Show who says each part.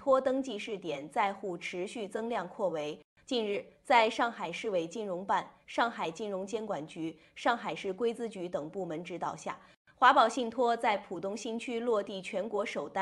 Speaker 1: 托登记试点在沪持续增量扩围。近日，在上海市委金融办、上海金融监管局、上海市规资局等部门指导下，华宝信托在浦东新区落地全国首单